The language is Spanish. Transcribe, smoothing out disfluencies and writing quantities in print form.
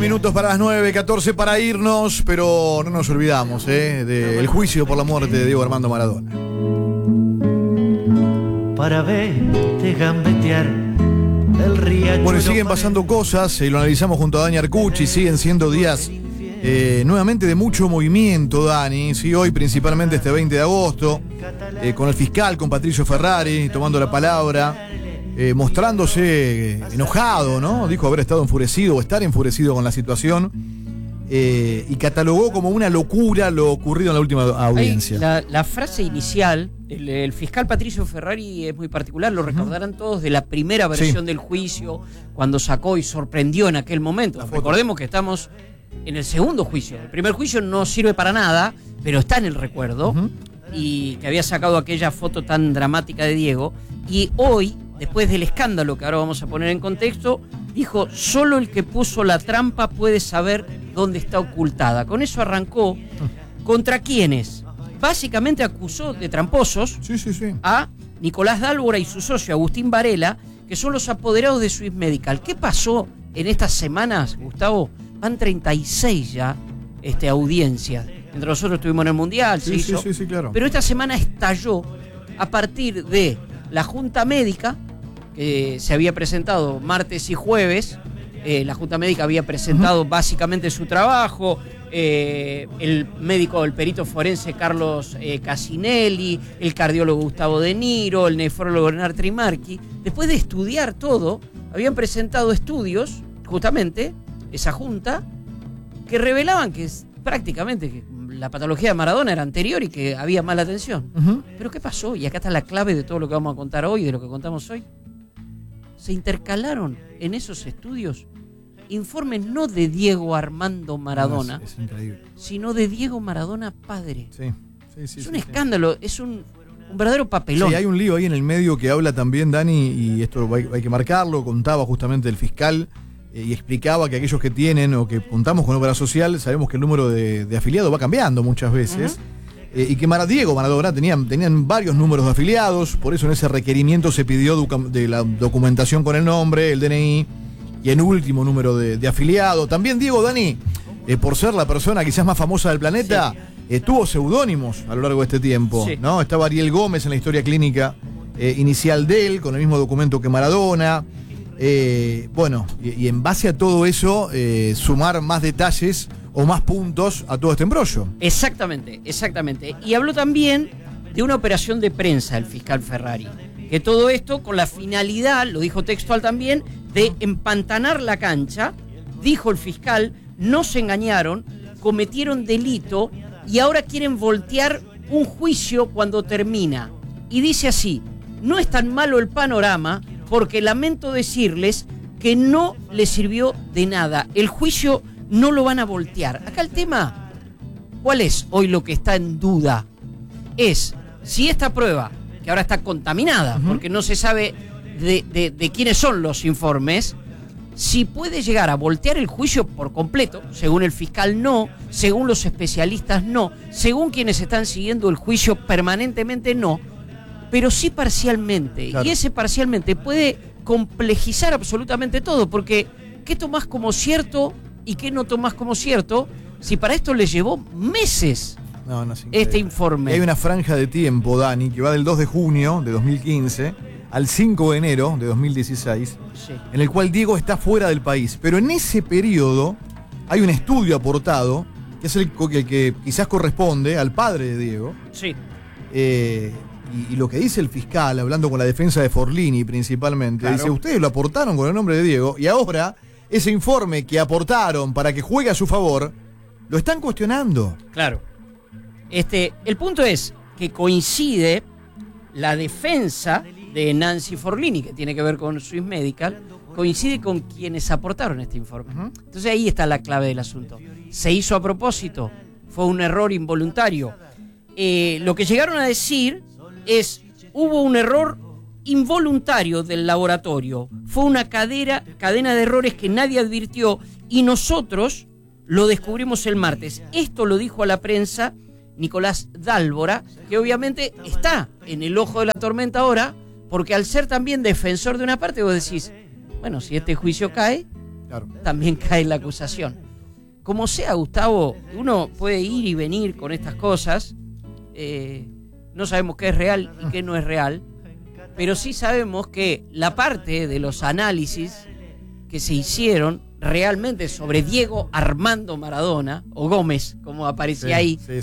Minutos para las 9:14 para irnos, pero no nos olvidamos del juicio por la muerte de Diego Armando Maradona. Para verte gambetear el riachuelo. Bueno, y siguen pasando cosas, lo analizamos junto a Dani Arcucci, siguen siendo días nuevamente de mucho movimiento, Dani. Sí, hoy principalmente este 20 de agosto, con el fiscal, con Patricio Ferrari, tomando la palabra. Mostrándose enojado, ¿no? Dijo haber estado enfurecido o estar enfurecido con la situación y catalogó como una locura lo ocurrido en la última audiencia. La frase inicial, el fiscal Patricio Ferrari es muy particular, lo recordarán todos de la primera versión del juicio, cuando sacó y sorprendió en aquel momento. Recordemos que estamos en el segundo juicio. El primer juicio no sirve para nada, pero está en el recuerdo, y que había sacado aquella foto tan dramática de Diego, y hoy, después del escándalo que ahora vamos a poner en contexto, dijo, solo el que puso la trampa puede saber dónde está ocultada. Con eso arrancó. ¿Contra quiénes? Básicamente acusó de tramposos a Nicolás Dálvora y su socio Agustín Varela, que son los apoderados de Swiss Medical. ¿Qué pasó en estas semanas, Gustavo? Van 36 ya audiencias. Entre nosotros estuvimos en el Mundial, sí, claro. Pero esta semana estalló a partir de la Junta Médica, que se había presentado martes y jueves. La Junta Médica había presentado básicamente su trabajo. El médico, el perito forense Carlos Casinelli, el cardiólogo Gustavo De Niro, el nefrólogo Bernard Trimarchi. Después de estudiar todo, habían presentado estudios, justamente, esa junta, que revelaban que prácticamente que la patología de Maradona era anterior y que había mala atención. Pero ¿qué pasó? Y acá está la clave de todo lo que vamos a contar hoy, de lo que contamos hoy. Se intercalaron en esos estudios informes no de Diego Armando Maradona, es increíble, sino de Diego Maradona padre. Es un escándalo, es un verdadero papelón. Sí, hay un lío ahí en el medio que habla también, Dani, y esto hay que marcarlo, contaba justamente el fiscal, y explicaba que aquellos que tienen o que contamos con obra social, sabemos que el número de afiliados va cambiando muchas veces, y que Diego Maradona tenían varios números de afiliados, por eso en ese requerimiento se pidió de la documentación con el nombre, el DNI, y en último número de afiliado. También Diego, Dani, por ser la persona quizás más famosa del planeta, tuvo seudónimos a lo largo de este tiempo, ¿no? Estaba Ariel Gómez en la historia clínica inicial de él, con el mismo documento que Maradona. Bueno, y en base a todo eso, sumar más detalles o más puntos a todo este embrollo. Exactamente. Y habló también de una operación de prensa el fiscal Ferrari, que todo esto con la finalidad, lo dijo textual también, de empantanar la cancha. Dijo el fiscal, no se engañaron, cometieron delito y ahora quieren voltear un juicio cuando termina. Y dice así, no es tan malo el panorama, porque lamento decirles que no les sirvió de nada. El juicio no lo van a voltear. Acá el tema, ¿cuál es hoy lo que está en duda? Es si esta prueba, que ahora está contaminada, porque no se sabe de quiénes son los informes, si puede llegar a voltear el juicio por completo, según el fiscal no, según los especialistas no, según quienes están siguiendo el juicio permanentemente no, pero sí parcialmente. Claro. Y ese parcialmente puede complejizar absolutamente todo, porque ¿qué tomás como cierto y qué no tomás como cierto? Si para esto les llevó meses este informe. Y hay una franja de tiempo, Dani, que va del 2 de junio de 2015 al 5 de enero de 2016, en el cual Diego está fuera del país. Pero en ese periodo hay un estudio aportado, que es el que quizás corresponde al padre de Diego. Sí. Y lo que dice el fiscal, hablando con la defensa de Forlini principalmente, dice, ustedes lo aportaron con el nombre de Diego, y ahora ese informe que aportaron para que juegue a su favor, lo están cuestionando. Claro. El punto es que coincide la defensa de Nancy Forlini, que tiene que ver con Swiss Medical, coincide con quienes aportaron este informe. Entonces ahí está la clave del asunto. ¿Se hizo a propósito? ¿Fue un error involuntario? Lo que llegaron a decir es, hubo un error involuntario del laboratorio. Fue una cadena de errores que nadie advirtió y nosotros lo descubrimos el martes. Esto lo dijo a la prensa Nicolás Dálvora, que obviamente está en el ojo de la tormenta ahora, porque al ser también defensor de una parte, vos decís, bueno, si este juicio cae, Claro. también cae la acusación. Como sea, Gustavo, uno puede ir y venir con estas cosas, no sabemos qué es real y qué no es real, pero sí sabemos que la parte de los análisis que se hicieron realmente sobre Diego Armando Maradona, o Gómez, como aparecía ahí, Sí,